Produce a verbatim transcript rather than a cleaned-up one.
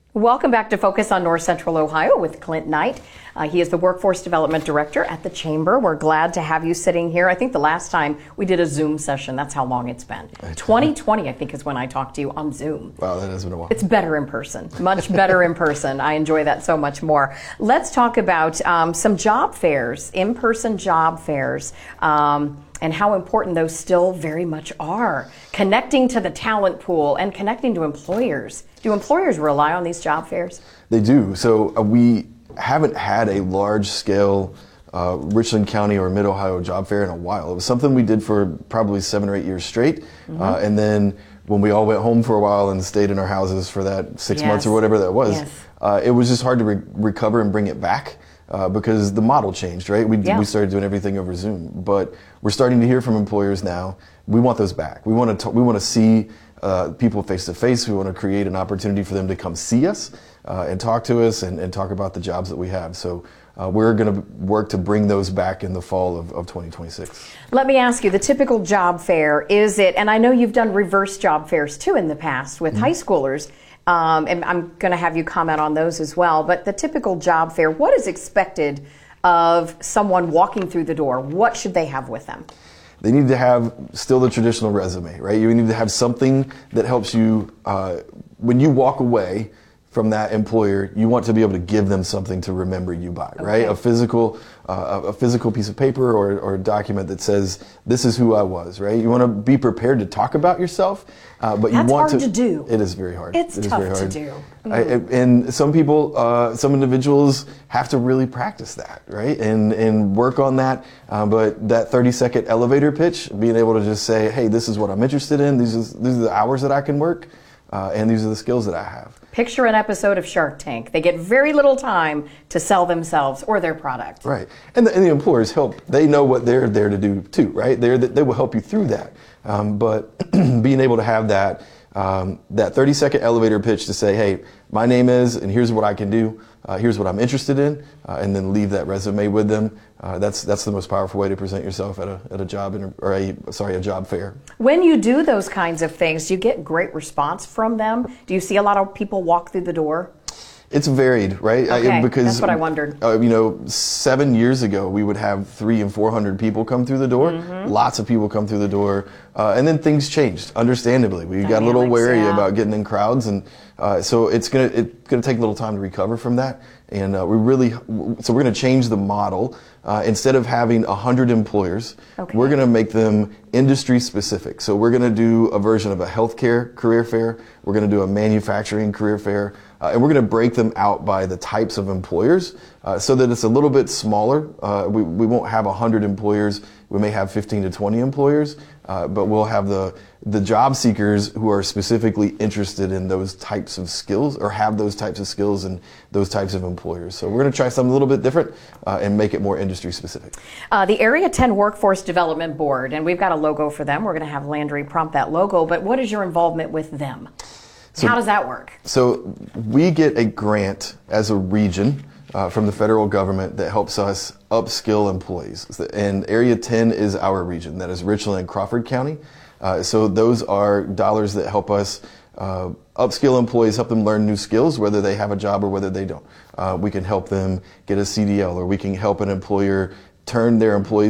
Welcome back to Focus on North Central Ohio with Clint Knight. Uh, he is the Workforce Development Director at the Chamber. We're glad to have you sitting here. I think the last time we did a Zoom session, that's how long it's been. twenty twenty, I think, is when I talked to you on Zoom. Wow, that has been a while. It's better in person, much better in person. I enjoy that so much more. Let's talk about um, some job fairs, in-person job fairs. Um, and how important those still very much are. Connecting to the talent pool and connecting to employers. Do employers rely on these job fairs? They do. So uh, we haven't had a large-scale uh, Richland County or Mid-Ohio job fair in a while. It was something we did for probably seven or eight years straight. Mm-hmm. uh, and then when we all went home for a while and stayed in our houses for that six yes. months or whatever that was, yes. uh, it was just hard to re- recover and bring it back. Uh, because the model changed, right? We, yeah. we started doing everything over Zoom, but we're starting to hear from employers now. We want those back. We want to we want to see uh, people face to face. We want to create an opportunity for them to come see us uh, and talk to us and, and talk about the jobs that we have. So uh, we're going to work to bring those back in the fall of, of twenty twenty-six. Let me ask you, the typical job fair, is it, and I know you've done reverse job fairs too in the past with mm-hmm. high schoolers. Um, and I'm going to have you comment on those as well. But the typical job fair, what is expected of someone walking through the door? What should they have with them? They need to have still the traditional resume, right? You need to have something that helps you, uh, when you walk away from that employer, you want to be able to give them something to remember you by, okay. right? A physical, uh, a physical piece of paper or, or a document that says, this is who I was, right? You want to be prepared to talk about yourself, uh, but That's you want hard to, to do. It is very hard. It's it tough is very hard. to do. Mm. I, and some people, uh, some individuals have to really practice that, right? And and work on that. Uh, but that thirty second elevator pitch, being able to just say, hey, this is what I'm interested in. These are, these are the hours that I can work. Uh, and these are the skills that I have. Picture an episode of Shark Tank. They get very little time to sell themselves or their product. Right. And the, and the employers help. They know what they're there to do too, right? They're, they will help you through that. Um, but being able to have that um, that thirty second elevator pitch to say, hey, my name is, and here's what I can do. Uh, here's what I'm interested in, uh, and then leave that resume with them. Uh, that's that's the most powerful way to present yourself at a at a job inter- or a sorry a job fair. When you do those kinds of things, do you get great response from them? Do you see a lot of people walk through the door? It's varied, right? Okay, I, because, that's what I wondered. Uh, you know, seven years ago, we would have three and four hundred people come through the door. Mm-hmm. Lots of people come through the door, uh, and then things changed. Understandably, we Dynamics, got a little wary yeah. about getting in crowds, and uh, so it's gonna it's gonna take a little time to recover from that. And uh, we really, so we're gonna change the model. Uh, instead of having a hundred employers, okay. we're gonna make them industry specific. So we're gonna do a version of a healthcare career fair. We're gonna do a manufacturing career fair. Uh, and we're going to break them out by the types of employers uh, so that it's a little bit smaller. Uh, we, we won't have one hundred employers. We may have fifteen to twenty employers, uh, but we'll have the the job seekers who are specifically interested in those types of skills or have those types of skills and those types of employers. So we're going to try something a little bit different uh, and make it more industry specific. Uh, the Area ten Workforce Development Board, and we've got a logo for them. We're going to have Landry prompt that logo, but what is your involvement with them? So, how does that work? So we get a grant as a region uh, from the federal government that helps us upskill employees. And Area ten is our region. That is Richland and Crawford County. Uh, so those are dollars that help us uh, upskill employees, help them learn new skills, whether they have a job or whether they don't. Uh, we can help them get a C D L, or we can help an employer turn their employees